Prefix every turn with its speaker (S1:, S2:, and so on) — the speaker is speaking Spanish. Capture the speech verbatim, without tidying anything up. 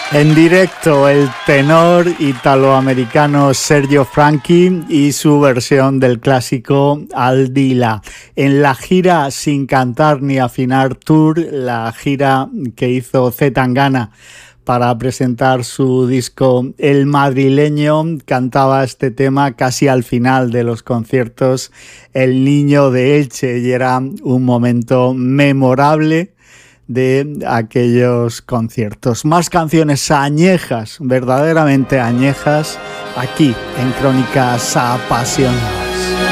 S1: En directo, el tenor italoamericano Sergio Franchi y su versión del clásico Al Dila. En la gira Sin Cantar ni Afinar Tour, la gira que hizo C. Tangana para presentar su disco El Madrileño, cantaba este tema casi al final de los conciertos El Niño de Elche, y era un momento memorable de aquellos conciertos. Más canciones añejas, verdaderamente añejas, aquí en Crónicas Apasionadas.